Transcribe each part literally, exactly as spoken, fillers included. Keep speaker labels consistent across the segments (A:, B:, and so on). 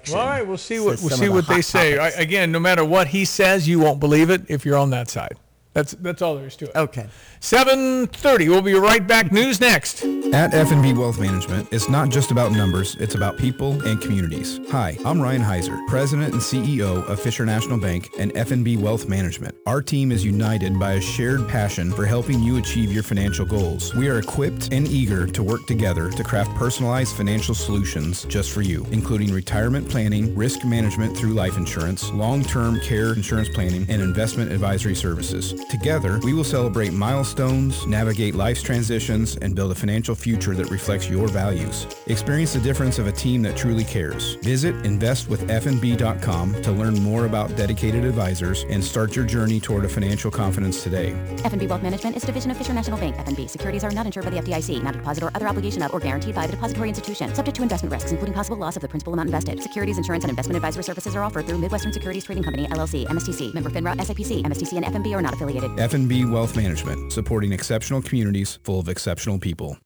A: action.
B: All right, we'll see what we'll see what they say. I, again, no matter what he says, you won't believe it if you're on that side. That's that's all there is to it.
A: Okay.
B: seven thirty. We'll be right back. News next.
C: At F and B Wealth Management, it's not just about numbers, it's about people and communities. Hi, I'm Ryan Heiser, President and C E O of Fisher National Bank and F and B Wealth Management. Our team is united by a shared passion for helping you achieve your financial goals. We are equipped and eager to work together to craft personalized financial solutions just for you, including retirement planning, risk management through life insurance, long-term care insurance planning, and investment advisory services. Together, we will celebrate milestones, navigate life's transitions, and build a financial future that reflects your values. Experience the difference of a team that truly cares. Visit invest with f n b dot com to learn more about dedicated advisors and start your journey toward a financial confidence today.
D: F and B Wealth Management is a division of Fisher National Bank. F and B securities are not insured by the F D I C, not a deposit or other obligation of or guaranteed by the depository institution, subject to investment risks, including possible loss of the principal amount invested. Securities, insurance, and investment advisory services are offered through Midwestern Securities Trading Company, L L C, M S T C, member FINRA, S I P C. M S T C and F and B are not affiliated.
C: F and B Wealth Management, supporting exceptional communities full of exceptional people.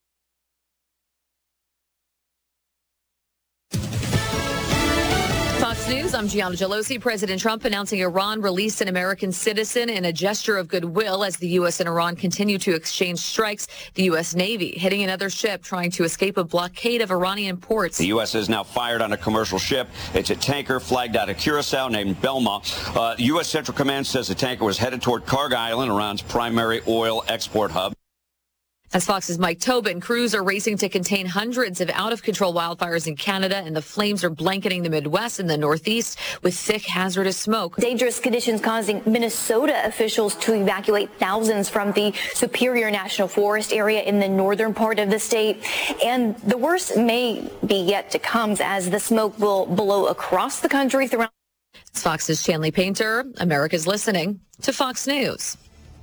E: Fox News, I'm Gianna Gelosi. President Trump announcing Iran released an American citizen in a gesture of goodwill as the U S and Iran continue to exchange strikes. The U S Navy hitting another ship trying to escape a blockade of Iranian ports.
F: The U S has now fired on a commercial ship. It's a tanker flagged out of Curacao named Belma. Uh, U S Central Command says the tanker was headed toward Kharg Island, Iran's primary oil export hub.
E: As Fox's Mike Tobin, crews are racing to contain hundreds of out-of-control wildfires in Canada, and the flames are blanketing the Midwest and the Northeast with thick, hazardous smoke.
G: Dangerous conditions causing Minnesota officials to evacuate thousands from the Superior National Forest area in the northern part of the state. And the worst may be yet to come as the smoke will blow across the country throughout.
E: It's Fox's Shanley Painter. America's listening to Fox News.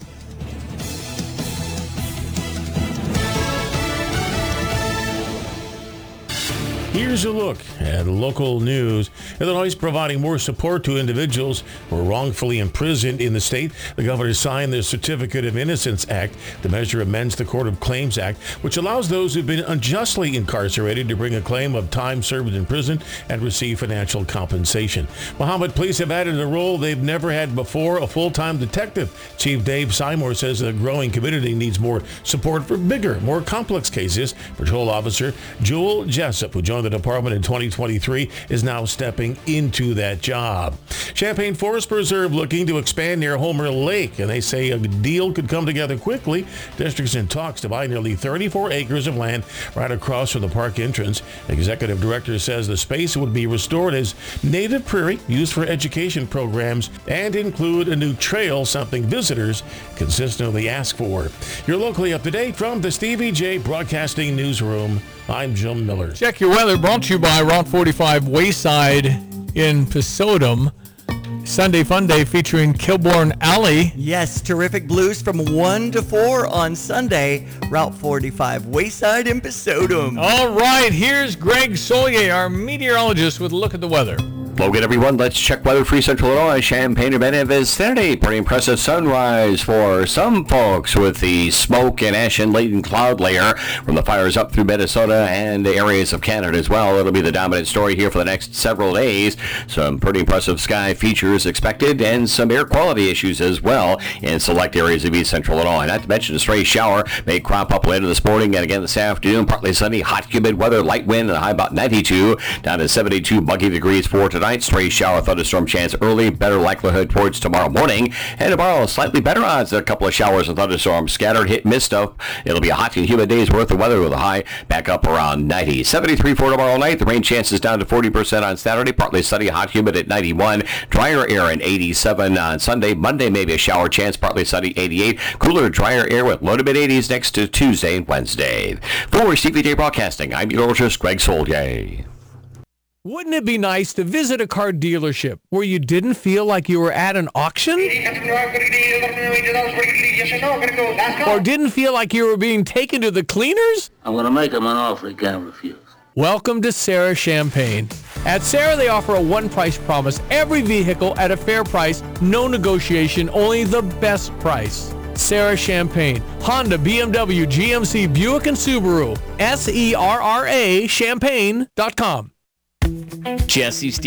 H: Here's a look at local news. Illinois is providing more support to individuals who are wrongfully imprisoned in the state. The governor signed the Certificate of Innocence Act. The measure amends the Court of Claims Act, which allows those who've been unjustly incarcerated to bring a claim of time served in prison and receive financial compensation. Muhammad police have added a role they've never had before, a full-time detective. Chief Dave Seymour says the growing community needs more support for bigger, more complex cases. Patrol Officer Joel Jessup, who joined the department in twenty twenty-three, is now stepping into that job. Champaign Forest Preserve looking to expand near Homer Lake, and they say a deal could come together quickly. District's in talks to buy nearly thirty-four acres of land right across from the park entrance. Executive Director says the space would be restored as native prairie used for education programs and include a new trail, something visitors consistently ask for. You're locally up to date from the Stevie J Broadcasting Newsroom. I'm Jim Miller.
B: Check your weather, brought to you by Route forty-five Wayside in Pisodum. Sunday Fun Day featuring Kilbourne Alley.
A: Yes, terrific blues from one to four on Sunday. Route forty-five Wayside in Pisodum.
B: All right, here's Greg Solier, our meteorologist, with a look at the weather.
I: Hello again, everyone. Let's check weather for Central Illinois. Champaign or Bennett vicinity. Pretty impressive sunrise for some folks with the smoke and ash and laden cloud layer from the fires up through Minnesota and areas of Canada as well. It'll be the dominant story here for the next several days. Some pretty impressive sky features expected and some air quality issues as well in select areas of East Central Illinois. Not to mention a stray shower may crop up later this morning and again this afternoon. Partly sunny, hot, humid weather, light wind, and a high about ninety-two down to seventy-two muggy degrees for tonight. Stray shower thunderstorm chance early, better likelihood towards tomorrow morning, and tomorrow slightly better odds of a couple of showers and thunderstorms scattered, hit, mist up. It'll be a hot and humid day's worth of weather with a high back up around ninety. seventy-three for tomorrow night. The rain chances down to forty percent on Saturday, partly sunny, hot, humid at ninety-one. Drier air at eighty-seven on Sunday. Monday maybe a shower chance, partly sunny, eighty-eight. Cooler, drier air with low to mid eighties next to Tuesday and Wednesday. For C V J Broadcasting, I'm meteorologist Greg Solier.
B: Wouldn't it be nice to visit a car dealership where you didn't feel like you were at an auction? Or didn't feel like you were being taken to the cleaners?
J: I'm going to make him an offer he can't refuse.
B: Welcome to Sarah Champagne. At Sarah, they offer a one-price promise. Every vehicle at a fair price, no negotiation, only the best price. Sarah Champagne, Honda, B M W, G M C, Buick, and Subaru. S E R R A Champagne dot com.
K: Jesse